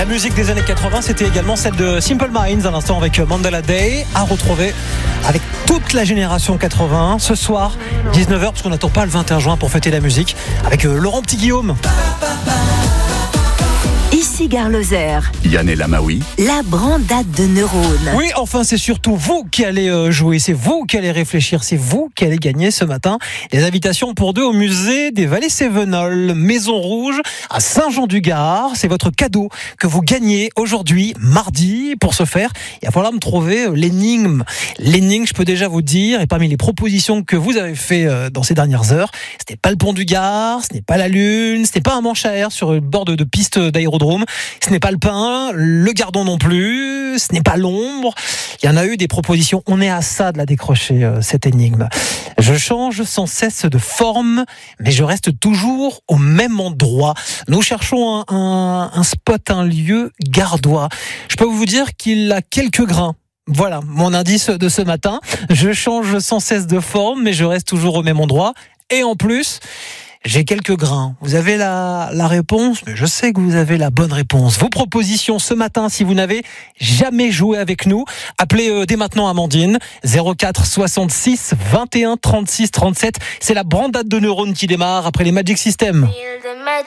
La musique des années 80, c'était également celle de Simple Minds, à l'instant avec Mandela Day, à retrouver avec toute la génération 80 ce soir, 19h, parce qu'on n'attend pas le 21 juin pour fêter la musique, avec Laurent Petit-Guillaume. Ici Gare Lozère. Yann El Amaoui. La brandade de neurones. Oui, enfin, c'est surtout vous qui allez jouer, c'est vous qui allez réfléchir, c'est vous qui allez gagner ce matin les invitations pour deux au musée des Vallées Cévenol, Maison Rouge, à Saint-Jean-du-Gard. C'est votre cadeau que vous gagnez aujourd'hui, mardi. Pour ce faire, il va falloir me trouver l'énigme. L'énigme, je peux déjà vous dire, et parmi les propositions que vous avez fait dans ces dernières heures, ce n'est pas le pont du Gard, ce n'est pas la Lune, ce n'est pas un manche à air sur le bord de piste d'aérodrome, ce n'est pas le pain, le gardon non plus, ce n'est pas l'ombre. Il y en a eu des propositions. On est à ça de la décrocher, cette énigme. Je change sans cesse de forme, mais je reste toujours au même endroit. Nous cherchons un spot, un lieu gardois. Je peux vous dire qu'il a quelques grains. Voilà, mon indice de ce matin. Je change sans cesse de forme, mais je reste toujours au même endroit. Et en plus, j'ai quelques grains. Vous avez la réponse, mais je sais que vous avez la bonne réponse. Vos propositions ce matin, si vous n'avez jamais joué avec nous, appelez dès maintenant Amandine, 04 66 21 36 37. C'est la brandade de neurones qui démarre après les Magic System. Feel the